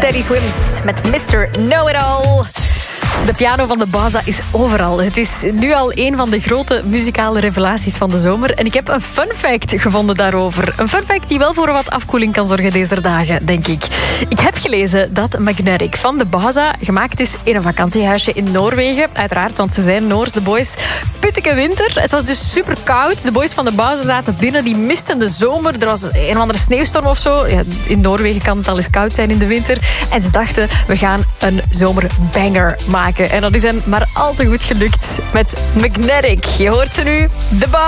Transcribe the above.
Teddy Swims met Mr. Know-It-All. De piano van de Baza is overal. Het is nu al een van de grote muzikale revelaties van de zomer. En ik heb een fun fact gevonden daarover. Een fun fact die wel voor wat afkoeling kan zorgen deze dagen, denk ik. Ik heb gelezen dat Magnetic van de Baza gemaakt is in een vakantiehuisje in Noorwegen. Uiteraard, want ze zijn Noors, de boys. Putteke winter. Het was dus super koud. De boys van de Baza zaten binnen. Die misten de zomer. Er was een of andere sneeuwstorm of zo. Ja, in Noorwegen kan het al eens koud zijn in de winter. En ze dachten, we gaan een zomerbanger maken. En dat is hen maar al te goed gelukt met Magnetic. Je hoort ze nu, de Baza.